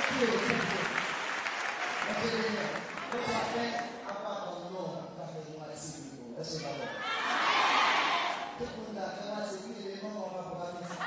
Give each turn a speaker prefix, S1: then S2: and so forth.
S1: Tout le monde a commencé à dire les moments où on va pouvoir faire